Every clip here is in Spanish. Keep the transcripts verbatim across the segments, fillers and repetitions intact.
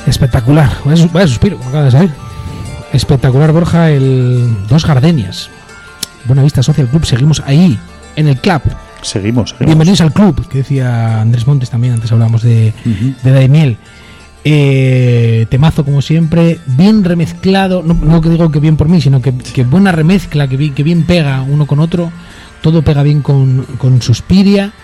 Espectacular, vaya, vaya suspiro, como acaba de salir. Espectacular, Borja, el Dos Gardenias. Buenavista Social Club, seguimos ahí, en el club. Seguimos, seguimos. Bienvenidos al club, que decía Andrés Montes también, antes hablábamos de, uh-huh. de Daimiel. Eh, temazo como siempre, bien remezclado, no, no que digo que bien por mí, sino que, que buena remezcla, que bien, que bien pega uno con otro, todo pega bien con, con Suspiria.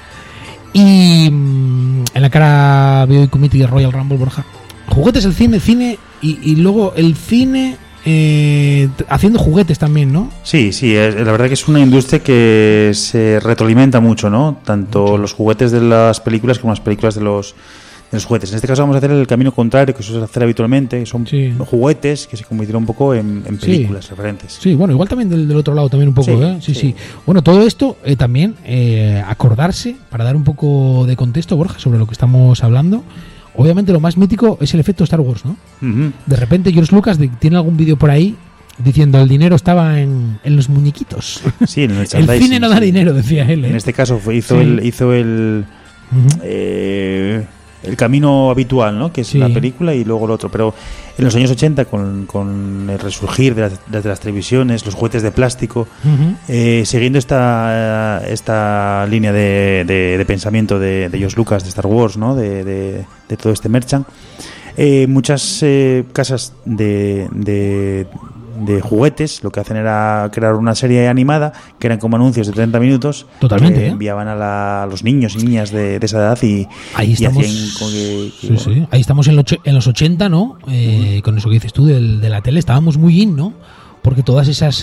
Y mmm, en la cara Bio y Committee de Royal Rumble, Borja. Juguetes, el cine, cine y, y luego el cine eh, haciendo juguetes también, ¿no? Sí, sí, es, la verdad que es una industria que se retroalimenta mucho, ¿no? Tanto mucho. Los juguetes de las películas como las películas de los, de los juguetes. En este caso vamos a hacer el camino contrario, que eso se hace habitualmente, son sí. juguetes que se convirtieron un poco en, en películas sí. referentes. Sí, bueno, igual también del, del otro lado también un poco, sí, ¿eh? Sí, sí, sí. Bueno, todo esto eh, también eh, acordarse, para dar un poco de contexto, Borja, sobre lo que estamos hablando. Obviamente lo más mítico es el efecto Star Wars, ¿no? Uh-huh. De repente George Lucas de, tiene algún vídeo por ahí diciendo el dinero estaba en, en los muñequitos. Sí, en el, el cine no da sí. dinero, decía él. ¿eh? En este caso fue, hizo sí. el hizo el uh-huh. eh, el camino habitual, ¿no? Que es sí. la película y luego lo otro. Pero en los años ochenta, con, con el resurgir de las, de las televisiones, los juguetes de plástico, uh-huh. eh, siguiendo esta esta línea de, de, de pensamiento de, de George Lucas, de Star Wars, ¿no? De, de, de todo este merchant, eh, muchas eh, casas de, de de juguetes lo que hacen era crear una serie animada que eran como anuncios de treinta minutos. Totalmente, que ¿eh? enviaban a, la, a los niños y niñas de, de esa edad y, ahí estamos, y hacían con que, que, sí, bueno. sí. Ahí estamos en, lo, en los ochenta, ¿no? Eh, uh-huh. Con eso que dices tú del, de la tele estábamos muy in, ¿no? Porque todas esas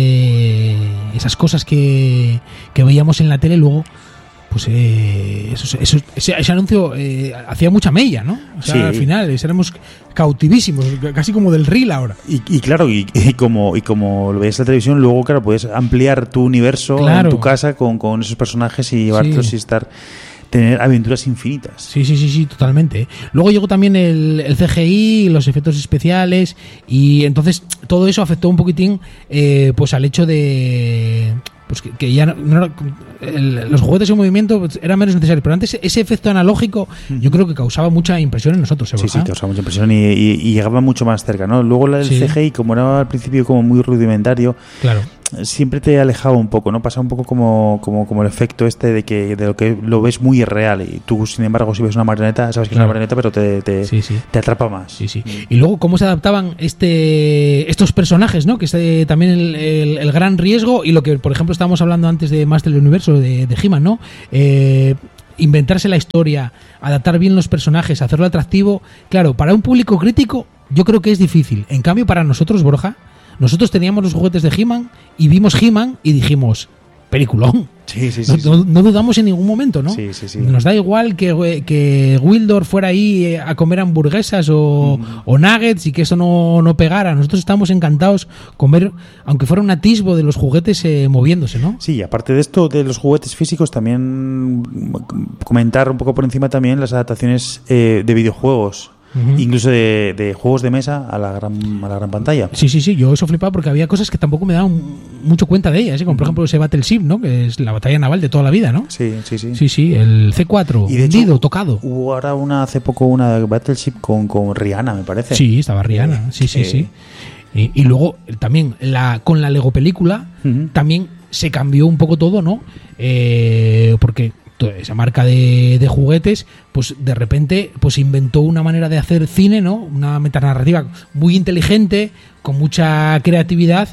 eh, esas cosas que, que veíamos en la tele luego pues eh, eso, eso, ese, ese anuncio eh, hacía mucha mella, ¿no? O sea, sí. al final éramos cautivísimos, casi como del reel ahora. Y, y claro, y, y como y como lo ves en la televisión, luego claro puedes ampliar tu universo claro. en tu casa con, con esos personajes y llevártelos sí. y estar tener aventuras infinitas. Sí, sí, sí, sí, totalmente. Luego llegó también el, el C G I, los efectos especiales y entonces todo eso afectó un poquitín eh, pues al hecho de pues que, que ya no, no, el, los juguetes en movimiento eran menos necesarios, pero antes ese efecto analógico uh-huh. yo creo que causaba mucha impresión en nosotros, ¿eh? Sí, sí, causaba mucha impresión y, y, y llegaba mucho más cerca, ¿no? Luego el sí. C G I, como era al principio como muy rudimentario, claro. siempre te alejaba un poco, ¿no? Pasa un poco como, como, como el efecto este de que de lo que lo ves muy irreal y tú, sin embargo, si ves una marioneta, sabes que claro. es una marioneta, pero te, te, sí, sí. te atrapa más. Sí, sí. Y luego cómo se adaptaban este estos personajes, ¿no? Que es eh, también el, el, el gran riesgo y lo que, por ejemplo, estábamos hablando antes de Master del Universo, de, de He-Man, ¿no? Eh, inventarse la historia, adaptar bien los personajes, hacerlo atractivo. Claro, para un público crítico yo creo que es difícil. En cambio, para nosotros, Borja, nosotros teníamos los juguetes de He-Man y vimos He-Man y dijimos, peliculón. Sí, sí, sí, no, sí. No, no dudamos en ningún momento, ¿no? Sí, sí, sí. Nos da igual que, que Wildor fuera ahí a comer hamburguesas o, mm. o nuggets y que eso no, no pegara. Nosotros estamos encantados con ver, aunque fuera un atisbo de los juguetes eh, moviéndose, ¿no? Sí, aparte de esto, de los juguetes físicos, también comentar un poco por encima también las adaptaciones eh, de videojuegos. Uh-huh. Incluso de, de juegos de mesa a la gran a la gran pantalla. Sí, sí, sí, yo eso flipaba porque había cosas que tampoco me daban mucho cuenta de ellas, ¿eh? Como uh-huh. por ejemplo ese Battleship, ¿no? Que es la batalla naval de toda la vida, ¿no? Sí, sí, sí. Sí, sí, el C cuatro, y de hundido, hecho, tocado. Hubo ahora una hace poco una Battleship con, con Rihanna, me parece. Sí, estaba Rihanna, eh, sí, sí, eh. sí. Y, y luego también la con la Lego película uh-huh. también se cambió un poco todo, ¿no? Eh, porque esa marca de, de juguetes, pues de repente pues inventó una manera de hacer cine, ¿no? Una metanarrativa muy inteligente, con mucha creatividad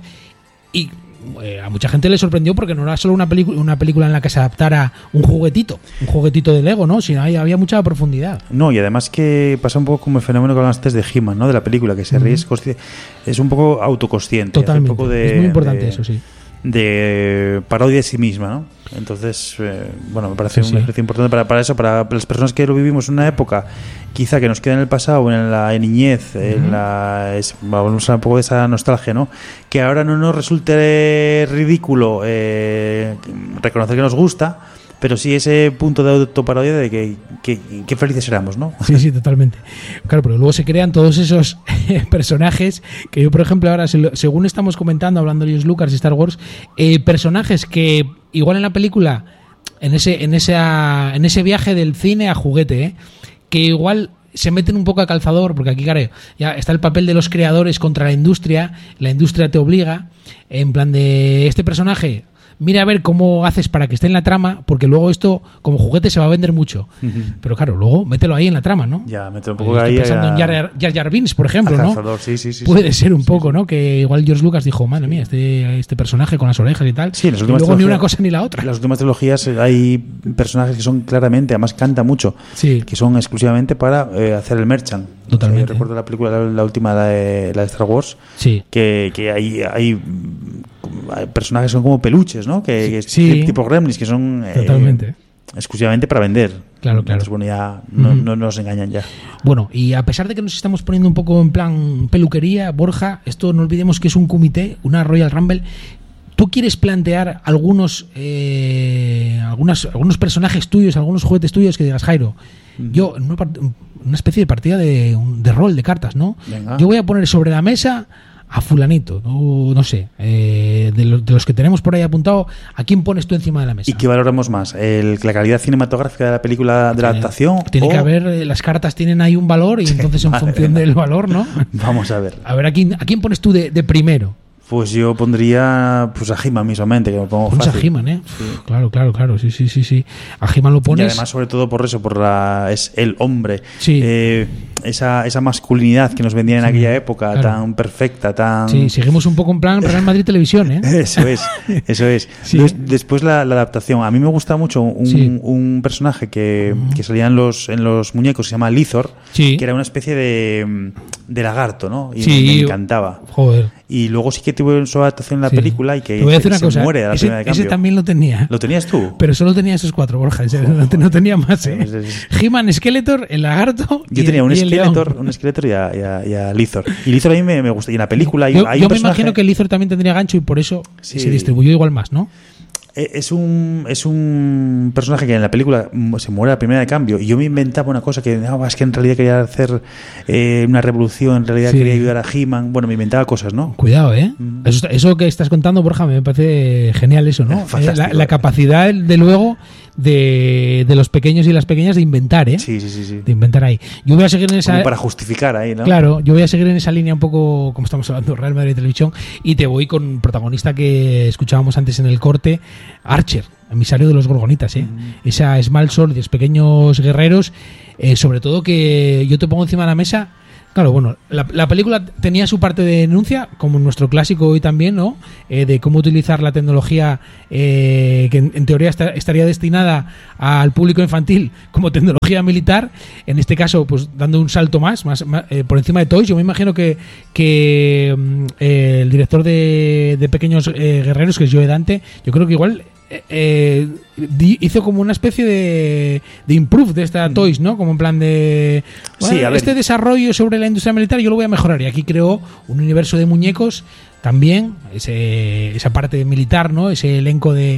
y eh, a mucha gente le sorprendió porque no era solo una película una película en la que se adaptara un juguetito, un juguetito de Lego, ¿no? Sino ahí había mucha profundidad. No, y además que pasa un poco como el fenómeno que hablaste antes de He-Man, ¿no? De la película, que se ríe, es, consci- es un poco autoconsciente. Totalmente, un poco de, es muy importante de, eso, sí. De parodia de sí misma, ¿no? Entonces, eh, bueno, me parece sí, un sí. ejercicio importante para, para eso, para las personas que lo vivimos en una época quizá que nos queda en el pasado, en la niñez, uh-huh. en la es, vamos a un poco de esa nostalgia, ¿no? Que ahora no nos resulte ridículo eh, reconocer que nos gusta, pero sí ese punto de autoparodia de que, que, que felices éramos, ¿no? Sí, sí, totalmente. Claro, pero luego se crean todos esos personajes que yo, por ejemplo, ahora, según estamos comentando, hablando de George Lucas y Star Wars, eh, personajes que igual en la película, en ese, en esa, en ese viaje del cine a juguete, ¿eh? que igual se meten un poco a calzador, porque aquí, claro, ya está el papel de los creadores contra la industria, la industria te obliga, en plan de este personaje, mira a ver cómo haces para que esté en la trama, porque luego esto como juguete se va a vender mucho. Uh-huh. Pero claro, luego mételo ahí en la trama, ¿no? Ya, mételo un poco eh, ahí. Estoy pensando a... en Jar Jar Binks, por ejemplo, ¿no? Sí, sí, sí, Puede sí, ser un sí, poco, sí. ¿no? Que igual George Lucas dijo, madre mía, este, este personaje con las orejas y tal. Sí, en las y últimas luego ni una cosa ni la otra. En las últimas trilogías hay personajes que son claramente, además canta mucho, sí. que son exclusivamente para eh, hacer el merchant. Totalmente. O sea, yo recuerdo la película, la, la última, la de, la de Star Wars, sí. que, que hay, hay, hay personajes que son como peluches, ¿no? Que, que sí. tipo gremlins, que son Totalmente. Eh, exclusivamente para vender. Claro, claro. Entonces, bueno, ya no, uh-huh. no, no nos engañan ya. Bueno, y a pesar de que nos estamos poniendo un poco en plan peluquería, Borja, esto no olvidemos que es un comité, una Royal Rumble. ¿Tú quieres plantear algunos eh, algunas, algunos personajes tuyos, algunos juguetes tuyos que digas, Jairo, uh-huh. yo, en una, part- una especie de partida de, de rol de cartas, ¿no? Venga. Yo voy a poner sobre la mesa a fulanito, no, no sé, eh, de, los, de los que tenemos por ahí apuntado, ¿a quién pones tú encima de la mesa? ¿Y qué valoramos más? ¿El, ¿La calidad cinematográfica de la película, de la tiene, adaptación? Tiene o... que haber, las cartas tienen ahí un valor y entonces en vale, función vale. del valor, ¿no? Vamos a ver. A ver, ¿a quién, a quién pones tú de, de primero? Pues yo pondría pues a He-Man mismamente, que me pongo Pones fácil. a He-Man, ¿eh? Sí. Claro, claro, claro, sí, sí, sí, sí. A He-Man lo pones... Y además, sobre todo por eso, por la es el hombre. Sí. Eh, esa, esa masculinidad que nos vendía en sí, aquella época, claro. tan perfecta, tan... Sí, seguimos un poco en plan Real Madrid Televisión, ¿eh? Eso es, eso es. Sí. Des, después la, la adaptación. A mí me gusta mucho un, sí. un personaje que, uh-huh. que salía en los, en los muñecos, se llama Lizor, sí. que era una especie de, de lagarto, ¿no? Y sí. me encantaba. Joder. Y luego sí que tuve su adaptación en la sí. película y que Te voy a decir una se cosa, muere a la ese, primera de cambio. ese también lo tenía. ¿Lo tenías tú? Pero solo tenía esos cuatro, Borja. No, no tenía más, ¿eh? He-Man, Skeletor, el lagarto. Yo y tenía el, un y Skeletor, un Skeletor y a, y a, y a Lizor. Y Lizor a mí me, me gusta. Y en la película hay, yo, hay yo un me personaje... imagino que Lizor también tendría gancho y por eso sí. se distribuyó igual más, ¿no? Es un, es un personaje que en la película se muere a la primera de cambio y yo me inventaba una cosa que no, es que en realidad quería hacer eh, una revolución, en realidad sí. quería ayudar a He-Man. Bueno, me inventaba cosas, ¿no? Cuidado, ¿eh? Mm. Eso, eso que estás contando, Borja, me parece genial eso, ¿no? Fantástico. La, la capacidad, de luego, de, de los pequeños y las pequeñas de inventar, ¿eh? Sí, sí, sí, sí. De inventar ahí. Yo voy a seguir en esa... Como para justificar ahí, ¿no? Claro, yo voy a seguir en esa línea un poco, como estamos hablando, Real Madrid Televisión, y te voy con un protagonista que escuchábamos antes en el corte, Archer, emisario de los Gorgonitas, ¿eh? Mm. Esa Small Soldiers, pequeños guerreros, eh, sobre todo que yo te pongo encima de la mesa. Claro, bueno, la, la película tenía su parte de denuncia, como en nuestro clásico hoy también, ¿no? Eh, de cómo utilizar la tecnología eh, que en, en teoría está, estaría destinada al público infantil como tecnología militar. En este caso, pues dando un salto más, más, más eh, por encima de Toys. Yo me imagino que, que eh, el director de, de Pequeños eh, Guerreros, que es Joe Dante, yo creo que igual... Eh, di, hizo como una especie de, de improve de esta Toys, ¿no? Como en plan de bueno, sí, este desarrollo sobre la industria militar yo lo voy a mejorar, y aquí creó un universo de muñecos también, ese, esa parte militar, ¿no? Ese elenco de,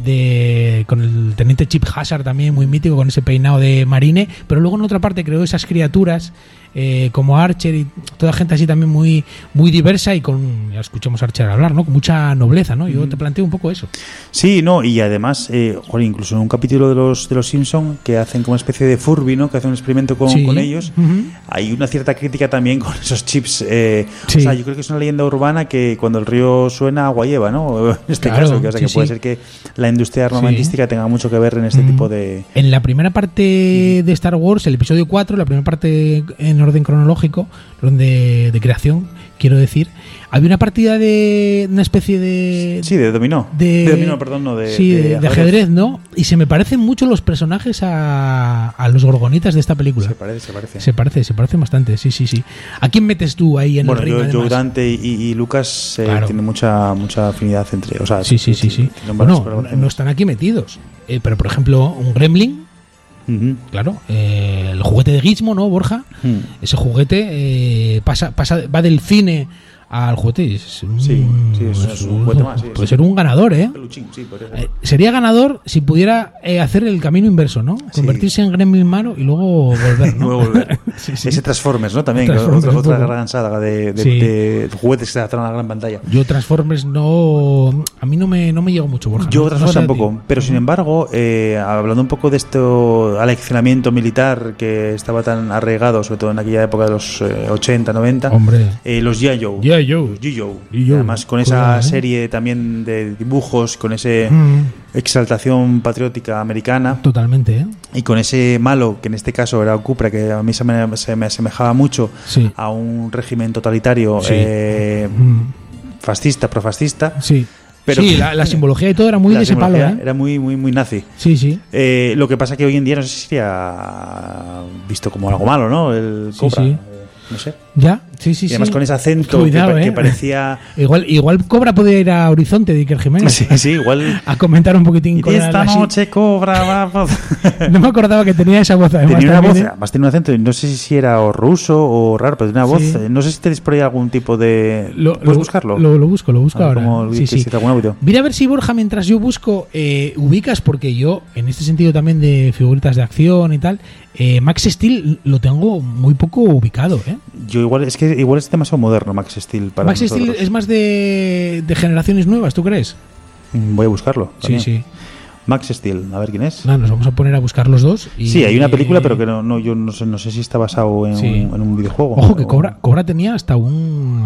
de con el teniente Chip Hazard también muy mítico, con ese peinado de marine, pero luego en otra parte creó esas criaturas eh, como Archer y toda gente así también muy muy diversa y con, ya escuchamos a Archer hablar, ¿no? Con mucha nobleza, ¿no? Yo te planteo un poco eso. Sí, no, y además, eh, joder, incluso en un capítulo de los de los Simpson que hacen como una especie de Furby, ¿no? Que hacen un experimento con, sí. con ellos. Uh-huh. Hay una cierta crítica también con esos chips. Eh, sí. O sea, yo creo que es una leyenda urbana que cuando el río suena, agua lleva, ¿no? En este claro, caso, que, o sea, sí, que puede sí. ser que la industria armamentística sí. tenga mucho que ver en este uh-huh. tipo de... En la primera parte de Star Wars, el episodio cuatro, la primera parte en orden cronológico, orden de, de creación, quiero decir, había una partida de una especie de... Sí, de dominó. De, de dominó, perdón, no, de, sí, de, de, de ajedrez, ¿no? Y se me parecen mucho los personajes a, a los gorgonitas de esta película. Se parece, se parece. Se parece, se parece bastante, sí, sí, sí. ¿A quién metes tú ahí en bueno, el ring? Bueno, yo, además? yo Dante y, y Lucas eh, claro. tienen mucha mucha afinidad entre... O sea, sí, sí, sí, sí. Bueno, no están aquí metidos. Eh, pero, por ejemplo, un Gremlin... Uh-huh. Claro, eh, el juguete de Gizmo, ¿no, Borja? Uh-huh. Ese juguete eh, pasa, pasa, va del cine al juguete. Es un, sí, sí, es, es un juguete más. Sí, puede sí. ser un ganador, ¿eh? Peluchín, sí, podría ser. Eh, sería ganador si pudiera eh, hacer el camino inverso, ¿no? Convertirse sí. en Gremlin malo y luego volver, ¿no? luego volver. sí, sí. Ese Transformers, ¿no? También, Transformers, otra, otra gran saga de, de, sí. de, de juguetes que se adaptaron a la gran pantalla. Yo Transformers no... A mí no me, no me llegó mucho, Borja. Yo ¿no? Transformers no sé tampoco, pero sin embargo, eh, hablando un poco de este aleccionamiento militar que estaba tan arraigado, sobre todo en aquella época de los eh, ochenta, noventa, Hombre. Eh, los G I. Joe. G I. Joe. Los G I. Joe. G I. Joe. Además, con esa Cuidado, ¿eh? serie también de dibujos, con ese mm. exaltación patriótica americana. Totalmente, ¿eh? Y con ese malo, que en este caso era Cupra, que a mí se me, se me asemejaba mucho sí. a un régimen totalitario sí. eh, mm. fascista, profascista. Sí. Pero sí, la, la simbología y todo era muy de ese palo, ¿eh? Era muy, muy, muy nazi. Sí, sí. Eh, lo que pasa que hoy en día no sé si sería visto como algo malo, ¿no? El Cobra. Sí, sí. No sé. Ya, sí, sí, y además sí. con ese acento Cuidado, que, eh. que parecía... Igual, igual Cobra podía ir a Horizonte de Iker Jiménez. Sí, sí, igual... A comentar un poquitín y con esta la, noche Cobra va... No me acordaba que tenía esa voz. Además, tenía una también, voz, ¿eh? además tenía un acento, no sé si era o ruso o raro, pero tenía una voz... Sí. No sé si tenéis por ahí algún tipo de... Lo, ¿Puedes lo, buscarlo? Lo, lo busco, lo busco a ver, ahora. Como, sí, sí. Mira a ver si, Borja, mientras yo busco, eh, ubicas, porque yo, en este sentido también de figuritas de acción y tal, eh, Max Steel lo tengo muy poco ubicado, ¿eh? Yo igual, es que igual es demasiado moderno Max Steel para Max nosotros. Steel es más de, de generaciones nuevas, ¿tú crees? Voy a buscarlo. También. Sí, sí. Max Steel, a ver quién es. No, nos vamos a poner a buscar los dos. Y, sí, hay una película, pero que no, no yo no sé, no sé si está basado en, sí. un, en un videojuego. Ojo, que Cobra, Cobra tenía hasta un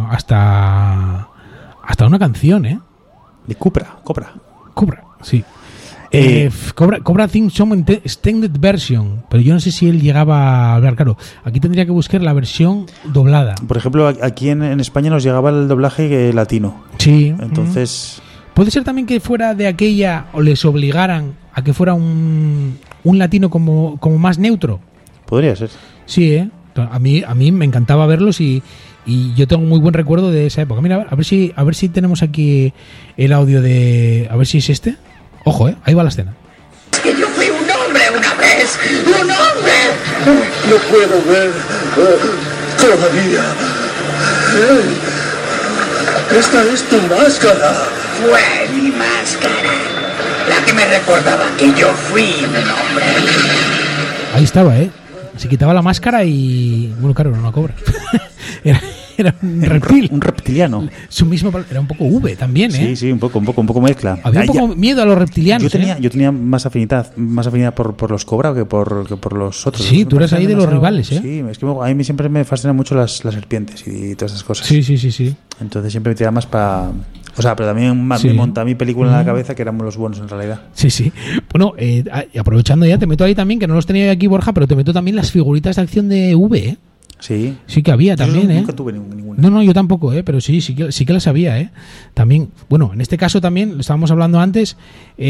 hasta hasta una canción, ¿eh? De Cupra, Cobra. Cobra, sí. Eh, eh, Cobra, Cobra Theme Song Extended Version, pero yo no sé si él llegaba a hablar, claro. Aquí tendría que buscar la versión doblada. Por ejemplo, aquí en, en España nos llegaba el doblaje latino. Sí. Entonces... Puede ser también que fuera de aquella o les obligaran a que fuera un, un latino como, como más neutro. Podría ser. Sí, ¿eh? A mí, a mí me encantaba verlos y, y yo tengo muy buen recuerdo de esa época. Mira, a ver si, a ver si tenemos aquí el audio de... A ver si es este. Ojo, ¿eh? Ahí va la escena. Que yo fui un hombre una vez. ¡Un hombre! No puedo ver uh, todavía. Hey, esta es tu máscara. Fue mi máscara. La que me recordaba que yo fui un hombre. Ahí estaba, ¿eh? Se quitaba la máscara y... Bueno, claro, no la cobra. Era... Era un reptil. Un reptiliano. Su mismo era un poco V también, ¿eh? Sí, sí, un poco, un poco, un poco mezcla. Había un poco ya, miedo a los reptilianos. Yo tenía, ¿eh? yo tenía más afinidad, más afinidad por, por los Cobra que por, que por los otros. Sí, tú eres ahí de los rivales, ¿eh? Sí, es que a mí siempre me fascinan mucho las, las serpientes y todas esas cosas. Sí, sí, sí, sí. Entonces siempre me tiraba más para... O sea, pero también sí. me monta mi película en la cabeza que éramos los buenos en realidad. Sí, sí. Bueno, eh, aprovechando ya, te meto ahí también, que no los tenía aquí, Borja, pero te meto también las figuritas de acción de V, ¿eh? Sí. Sí que había también, yo ¿eh? Nunca tuve ninguna. No, no, yo tampoco, ¿eh? Pero sí, sí que, sí que las había, ¿eh? También, bueno, en este caso también, lo estábamos hablando antes,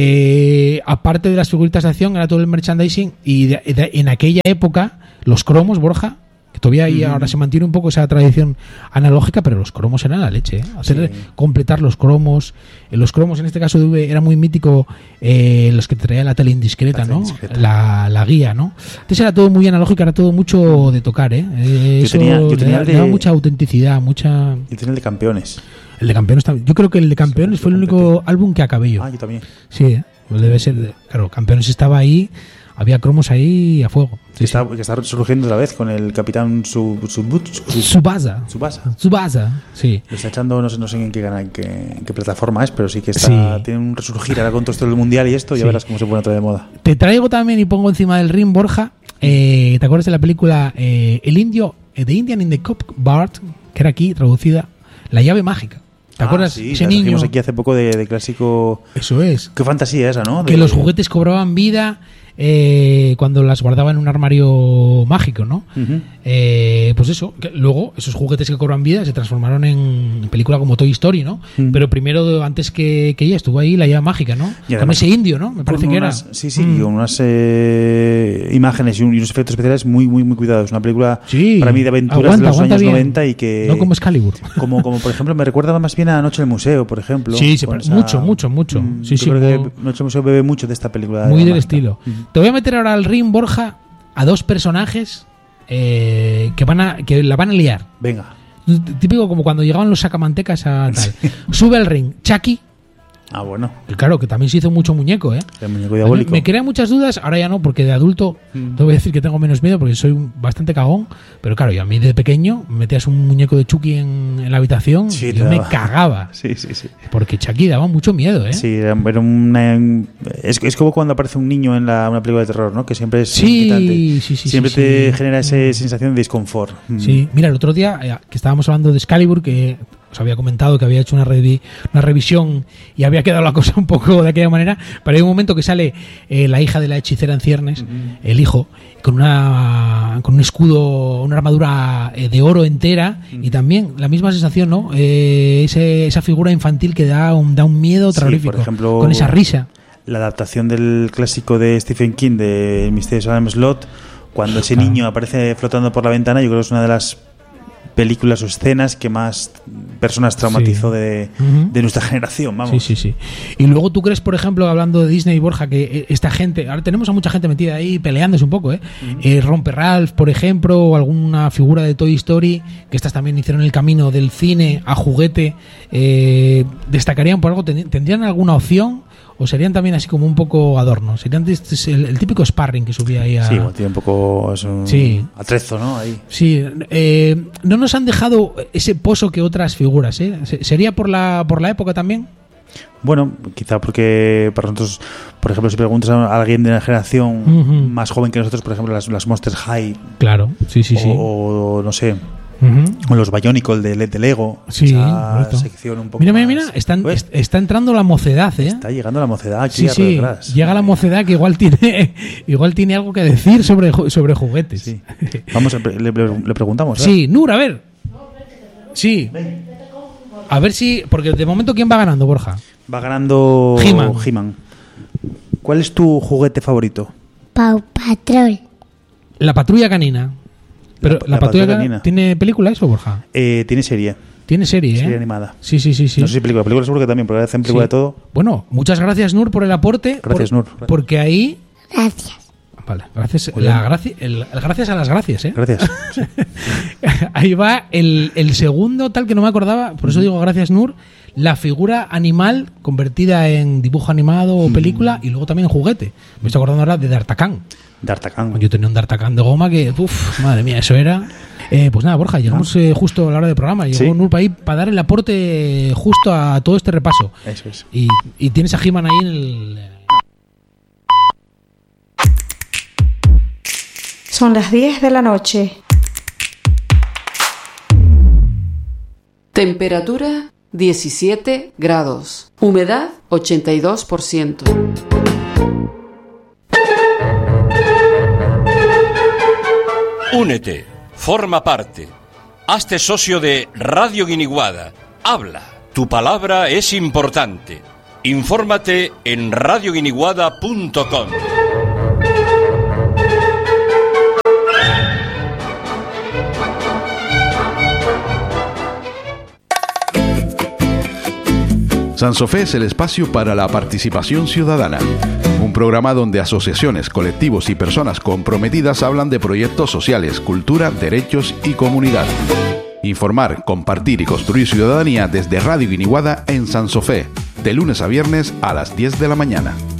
eh, aparte de las figuritas de acción, era todo el merchandising y de, de, en aquella época, los cromos, Borja, que todavía ahí mm. ahora se mantiene un poco esa tradición analógica, pero los cromos eran la leche, ¿eh? Hacer, sí. Completar los cromos. Eh, los cromos, en este caso de V, era muy mítico eh, los que traía la tele indiscreta, la ¿no? Indiscreta. La, la guía, ¿no? Entonces era todo muy analógico, era todo mucho de tocar, ¿eh? eh yo eso tenía, yo tenía le, de, le daba mucha autenticidad, mucha... Yo tenía el de Campeones. El de Campeones también. Yo creo que el de Campeones sí, fue el único completé. álbum que acabé yo. Ah, yo también. Sí, ¿eh? Pues debe ser... De, claro, Campeones estaba ahí... Había cromos ahí a fuego. Sí, que, está, que está surgiendo otra vez con el capitán Sub, Sub, Sub, Subasa. Subasa. Subasa, sí. Lo está echando, no sé, no sé en, qué, en, qué, en qué plataforma es, pero sí que está, sí. Tiene un resurgir ahora con todo esto del mundial y esto, sí. Ya verás cómo se pone otra de moda. Te traigo también y pongo encima del ring, Borja. Eh, ¿Te acuerdas de la película eh, El Indio, eh, The Indian in the Cupboard, que era aquí traducida La llave mágica? ¿Te ah, acuerdas? Sí, ese la niño. aquí hace poco de, de clásico. Eso es. Qué fantasía esa, ¿no? De... Que los juguetes cobraban vida. Eh, cuando las guardaba en un armario mágico, ¿no? Uh-huh. Eh, pues eso, que luego esos juguetes que cobran vida se transformaron en película como Toy Story, ¿no? Uh-huh. Pero primero, antes que, que ella, estuvo ahí la llave mágica, ¿no? Y además, con ese indio, ¿no? Me parece que unas, era. Sí, sí, mm. con unas eh, imágenes y, un, y unos efectos especiales muy, muy, muy cuidados. Una película, sí. para mí, de aventuras aguanta, de los años bien. noventa y que... No como Excalibur. Como, como, por ejemplo, me recuerda más bien a Noche del Museo, por ejemplo. Sí, sí esa, mucho, mucho, mucho. Mm, sí, yo sí, creo como... que Noche del Museo bebe mucho de esta película. Muy de del estilo. Mm. Te voy a meter ahora al ring, Borja, a dos personajes eh, que van a que la van a liar. Venga. típico como cuando llegaban los sacamantecas a tal. Sí. Sube al ring, Chucky. Ah, bueno. Claro, que también se hizo mucho muñeco, ¿eh? El muñeco diabólico. Me, me crea muchas dudas, ahora ya no, porque de adulto mm. te voy a decir que tengo menos miedo porque soy bastante cagón, pero claro, yo a mí de pequeño me metías un muñeco de Chucky en, en la habitación sí, y yo me cagaba. Sí, sí, sí. Porque Chucky daba mucho miedo, ¿eh? Sí, era una, es, es como cuando aparece un niño en la, una película de terror, ¿no? Que siempre es sí, inquietante. Sí, sí, sí. Siempre sí, te sí. genera esa sensación de disconfort. Sí, mira, el otro día eh, que estábamos hablando de Excalibur, que os había comentado que había hecho una, revi- una revisión y había quedado la cosa un poco de aquella manera, pero hay un momento que sale eh, la hija de la hechicera en ciernes, uh-huh. el hijo, con una con un escudo, una armadura eh, de oro entera, uh-huh. y también la misma sensación, ¿no? Eh, ese, esa figura infantil que da un, da un miedo terrorífico, sí, por ejemplo, con esa risa. La adaptación del clásico de Stephen King de El misterio de Salem Slot, cuando ese claro. niño aparece flotando por la ventana, yo creo que es una de las películas o escenas que más personas traumatizó sí. de, uh-huh. de nuestra generación, vamos. Sí, sí, sí. Y luego tú crees, por ejemplo, hablando de Disney y Borja, que esta gente, ahora tenemos a mucha gente metida ahí peleándose un poco, ¿eh? Uh-huh. eh Romper Ralph, por ejemplo, o alguna figura de Toy Story, que estas también hicieron el camino del cine a juguete, eh, ¿destacarían por algo? ¿Tendrían alguna opción? ¿O serían también así como un poco adornos? Serían el, el típico sparring que subía ahí a... Sí, bueno, tiene un poco es un sí. atrezo, ¿no? Ahí. Sí, eh, no nos han dejado ese pozo que otras figuras, ¿eh? ¿Sería por la por la época también? Bueno, quizá porque para nosotros, por ejemplo, si preguntas a alguien de una generación uh-huh. más joven que nosotros, por ejemplo, las, las Monster High... Claro, sí, sí, o, sí. O, no sé... Uh-huh. O los Bionicle de, de Lego, sí, esa sección un poco mira, más, mira, mira, están, pues, está entrando la mocedad, ¿eh? Está llegando la mocedad aquí sí, sí, atrás. Llega la mocedad que igual tiene igual tiene algo que decir sobre, sobre juguetes. Sí. Vamos, a, le, le, le preguntamos. ¿eh? Sí, Nur, a ver. Sí. A ver si, porque de momento ¿quién va ganando, Borja? Va ganando He-Man. He-Man. ¿Cuál es tu juguete favorito? Paw Patrol. La patrulla canina. Pero la, la, la patrulla canina. ¿Tiene película eso, Borja? Eh, tiene serie. Tiene serie, ¿eh? Serie animada. Sí, sí, sí, sí. No sé si película. Película seguro que también, porque hacen película sí. de todo. Bueno, muchas gracias, Nur, por el aporte. Gracias, por, Nur. Porque ahí... Gracias. Vale, gracias, la gracia, el, el, gracias a las gracias, ¿eh? Gracias. Sí. Ahí va el, el segundo, tal que no me acordaba, por eso digo gracias, Nur, la figura animal convertida en dibujo animado o película y luego también en juguete. Me estoy acordando ahora de D'Artagnan. D'Artagnan. Yo tenía un D'Artagnan de goma que, uff, madre mía, eso era... Eh, pues nada, Borja, llegamos eh, justo a la hora del programa. Llegó ¿sí? Nur ahí para dar el aporte justo a todo este repaso. Eso es. Y, y tienes a He-Man ahí en el... Son las diez de la noche. Temperatura diecisiete grados. Humedad ochenta y dos por ciento. Únete, forma parte. Hazte socio de Radio Guiniguada. Habla, tu palabra es importante. Infórmate en radio guiniguada punto com. Sansofé es el espacio para la participación ciudadana. Un programa donde asociaciones, colectivos y personas comprometidas hablan de proyectos sociales, cultura, derechos y comunidad. Informar, compartir y construir ciudadanía desde Radio Guiniguada en Sansofé, de lunes a viernes a las diez de la mañana.